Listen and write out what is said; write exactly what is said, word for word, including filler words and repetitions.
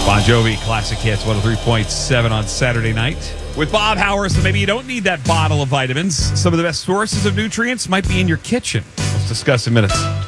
Bon Jovi, classic hits, one oh three point seven on Saturday night. With Bob Howard, so maybe you don't need that bottle of vitamins. Some of the best sources of nutrients might be in your kitchen. Let's discuss in minutes.